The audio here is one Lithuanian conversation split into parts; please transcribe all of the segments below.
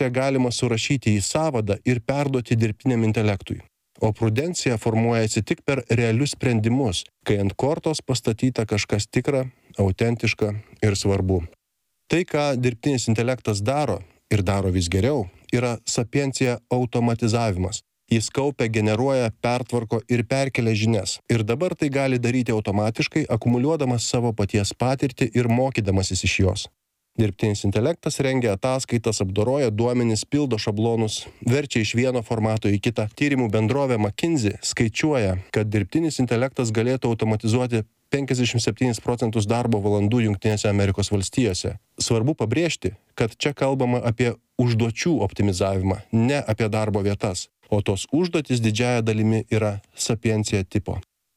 galima surašyti į sąvadą ir perduoti dirbtiniam intelektui. O prudencija formuojasi tik per realius sprendimus, kai ant kortos pastatyta kažkas tikra, autentiška ir svarbu. Tai, ką dirbtinis intelektas daro ir daro vis geriau, yra sapiencija automatizavimas. Jis kaupia, generuoja, pertvarko ir perkelia žinias. Ir dabar tai gali daryti automatiškai, akumuliuodamas savo paties patirtį ir mokydamasis iš jos. Dirbtinis intelektas rengia ataskaitas, apdoroja duomenis, pildo šablonus, verčia iš vieno formato į kitą. Tyrimų bendrovė McKinsey skaičiuoja, kad dirbtinis intelektas galėtų automatizuoti 57% darbo valandų Jungtinėse Amerikos valstijose. Svarbu pabrėžti, kad čia kalbama apie užduočių optimizavimą, ne apie darbo vietas, o tos užduotis didžiąja dalimi yra sapiencija tipo.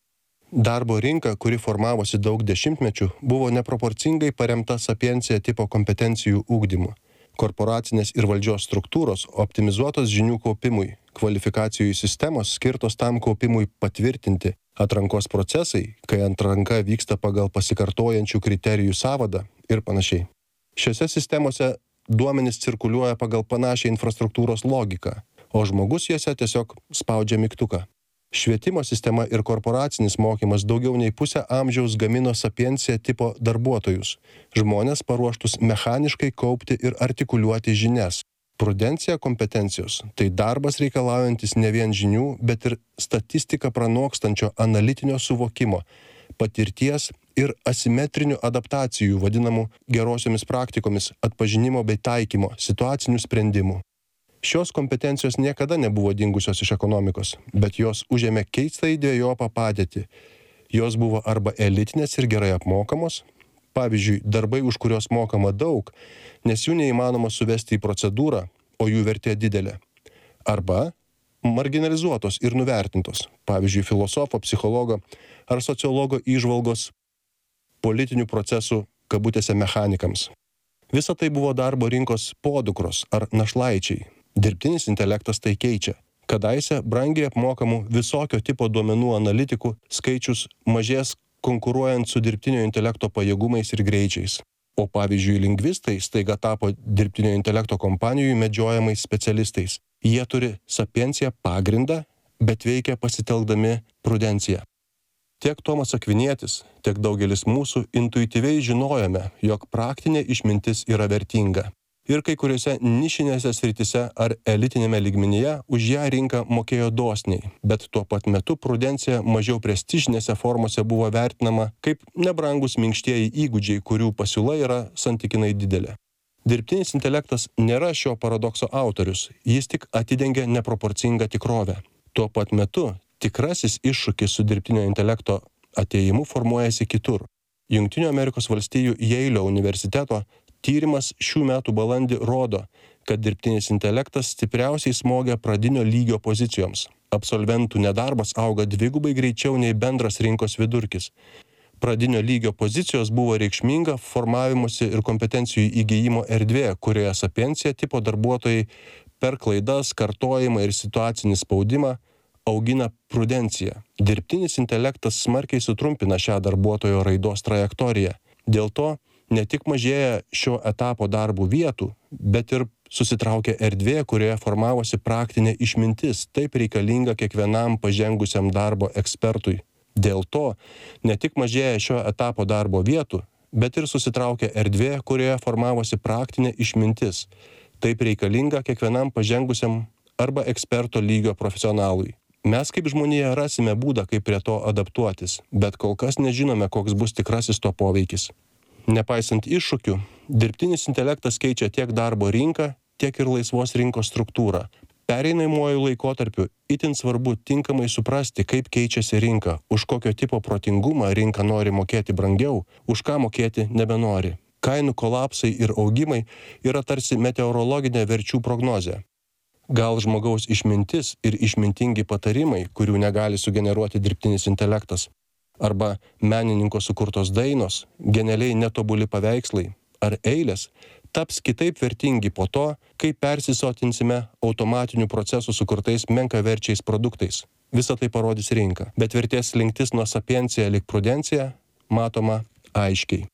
Darbo rinka, kuri formavosi daug dešimtmečių, buvo neproporcingai paremta sapiencija tipo kompetencijų ugdymu. Korporacinės ir valdžios struktūros optimizuotos žinių kaupimui, kvalifikacijų sistemos skirtos tam kaupimui patvirtinti, atrankos procesai, kai atranka vyksta pagal pasikartojančių kriterijų sąvadą ir panašiai. Šiose sistemose duomenys cirkuliuoja pagal panašią infrastruktūros logiką, o žmogus juose tiesiog spaudžia mygtuką. Švietimo sistema ir korporacinis mokymas daugiau nei pusę amžiaus gamino sapiencija tipo darbuotojus, žmonės paruoštus mechaniškai kaupti ir artikuliuoti žinias. Prudencija kompetencijos – tai darbas reikalaujantis ne vien žinių, bet ir statistiką pranokstančio analitinio suvokimo, patirties ir asimetrinių adaptacijų, vadinamų gerosiomis praktikomis, atpažinimo bei taikymo, situacinių sprendimų. Šios kompetencijos niekada nebuvo dingusios iš ekonomikos, bet jos užėmė keistą dvejopą padėtį. Jos buvo arba elitinės ir gerai apmokamos, pavyzdžiui, darbai, už kurios mokama daug, nes jų neįmanoma suvesti į procedūrą, o jų vertė didelė. Arba marginalizuotos ir nuvertintos, pavyzdžiui, filosofo, psichologo ar sociologo įžvalgos politinių procesų kabutėse mechanikams. Visa tai buvo darbo rinkos podukros ar našlaičiai. Dirbtinis intelektas tai keičia. Kadaise brangiai apmokamų visokio tipo duomenų analitikų skaičius mažės konkuruojant su dirbtinio intelekto pajėgumais ir greičiais. O pavyzdžiui, lingvistai staiga tapo dirbtinio intelekto kompanijų medžiojamais specialistais. Jie turi sapienciją pagrindą, bet veikia pasitelkdami prudenciją. Tiek Tomas Akvinietis, tiek daugelis mūsų intuityviai žinojome, jog praktinė išmintis yra vertinga. Ir kai kuriuose nišinėse srityse ar elitinėme lygmenyje už ją rinka mokėjo dosniai, bet tuo pat metu prudencija mažiau prestižinėse formose buvo vertinama kaip nebrangus minkštieji įgūdžiai, kurių pasiūla yra santykinai didelė. Dirbtinis intelektas nėra šio paradokso autorius, jis tik atidengia neproporcingą tikrovę. Tuo pat metu tikrasis iššūkis su dirbtinio intelekto atėjimu formuojasi kitur. Jungtinių Amerikos valstijų Jeilio universiteto tyrimas šių metų balandį rodo, kad dirbtinis intelektas stipriausiai smogia pradinio lygio pozicijoms. Absolventų nedarbas auga dvigubai greičiau nei bendras rinkos vidurkis. Pradinio lygio pozicijos buvo reikšminga formavimosi ir kompetencijų įgijimo erdvė, kurioje sapiencija tipo darbuotojai per klaidas, kartojimą ir situacinį spaudimą augina prudenciją. Dirbtinis intelektas smarkiai sutrumpina šią darbuotojo raidos trajektoriją. Dėl to ne tik mažėja šio etapo darbų vietų, bet ir susitraukia erdvė, kurioje formavosi praktinė išmintis, taip reikalinga kiekvienam pažengusiam darbo ekspertui. Dėl to ne tik mažėja šio etapo darbo vietų, bet ir susitraukia erdvė, kurioje formavosi praktinė išmintis, taip reikalinga kiekvienam pažengusiam arba eksperto lygio profesionalui. Mes kaip žmonija rasime būdą, kaip prie to adaptuotis, bet kol kas nežinome, koks bus tikrasis to poveikis. Nepaisant iššūkių, dirbtinis intelektas keičia tiek darbo rinką, tiek ir laisvos rinkos struktūrą. Pereinamuoju laikotarpiu itin svarbu tinkamai suprasti, kaip keičiasi rinka, už kokio tipo protingumą rinka nori mokėti brangiau, už ką mokėti nebenori. Kainų kolapsai ir augimai yra tarsi meteorologinė verčių prognozė. Gal žmogaus išmintis ir išmintingi patarimai, kurių negali sugeneruoti dirbtinis intelektas, arba menininko sukurtos dainos, genialiai netobuli paveikslai ar eilės, taps kitaip vertingi po to, kai persisotinsime automatinių procesų sukurtais menkaverčiais produktais. Visą tai parodys rinka, bet vertės slinktis nuo sapiencija lig prudencija matoma aiškiai.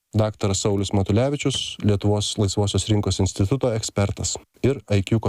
Daktaras Saulius Matulevičius, Lietuvos laisvosios rinkos instituto ekspertas ir IQ